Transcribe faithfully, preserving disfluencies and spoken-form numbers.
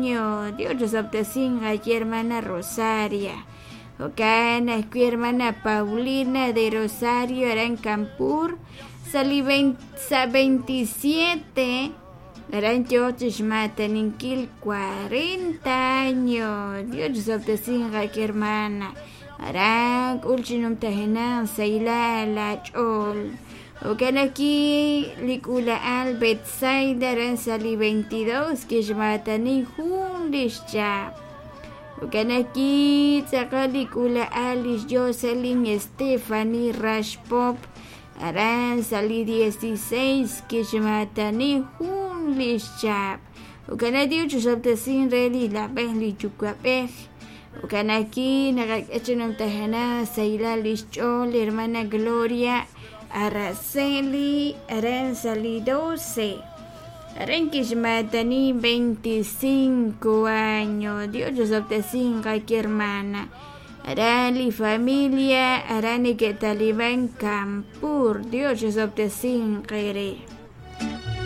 años. Dios cinco, aquí hermana Rosaria. Ocana, aquí hermana Paulina de Rosario, Arancampur. Salí veintisiete. Aranchoches Mataninquil, cuarenta años. Dios cinco, aquí hermana. Aran, Ulchinum Tajenan, Saila, Lachol. Okan aquí, Licula Al, Betsaida, Aran salí veintidós, que Matani Junlischa. Okan aquí, Tzaka Licula Alice, Jocelyn, Stephanie, Rashpop, Aran salí dieciséis, que Matani Junlischa. Okan aquí, Chusoptasin, Reli, La Behli, Chukwapej. Okan aquí, Nagachenum Tajana, Saila, Lichol, hermana Gloria, Araceli, Aranzali doce. Aranquish Matani veinticinco años. Dios cinco, aquí hermana. Arali familia, Arani que Talibán Campur. Dios cinco.